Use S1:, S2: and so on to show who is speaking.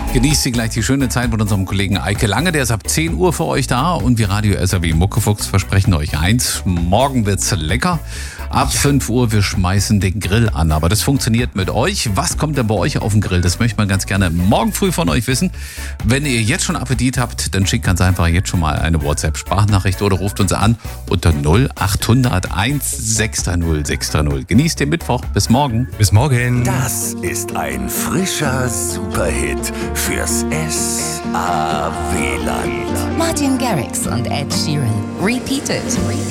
S1: Genießt Sie gleich die schöne Zeit mit unserem Kollegen Eike Lange. Der ist ab 10 Uhr für euch da und wir Radio SAW Muckefuchs versprechen euch eins. Morgen wird's lecker. Ab 5 Uhr, wir schmeißen den Grill an. Aber das funktioniert mit euch. Was kommt denn bei euch auf den Grill? Das möchte man ganz gerne morgen früh von euch wissen. Wenn ihr jetzt schon Appetit habt, dann schickt ganz einfach jetzt schon mal eine WhatsApp-Sprachnachricht oder ruft uns an unter 0800 160 630. Genießt den Mittwoch. Bis morgen.
S2: Bis morgen.
S3: Das ist ein frischer Superhit fürs SAW-Land.
S4: Martin Garrix und Ed Sheeran. Repeat It.